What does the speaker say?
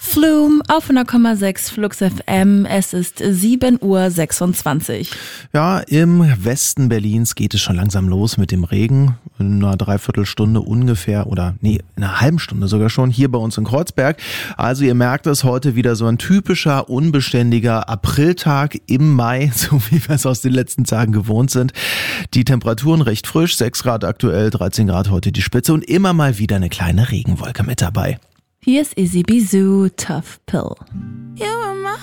Flume auf 100,6 Flux FM. Es ist 7:26 Uhr. Ja, im Westen Berlins geht es schon langsam los mit dem Regen. In einer Dreiviertelstunde ungefähr in einer halben Stunde sogar schon hier bei uns in Kreuzberg. Also ihr merkt es, heute wieder so ein typischer, unbeständiger Apriltag im Mai, so wie wir es aus den letzten Tagen gewohnt sind. Die Temperaturen recht frisch, 6 Grad aktuell, 13 Grad heute die Spitze und immer mal wieder eine kleine Regenwolke mit dabei. Hier ist Izzy Bizou, Tough Pill.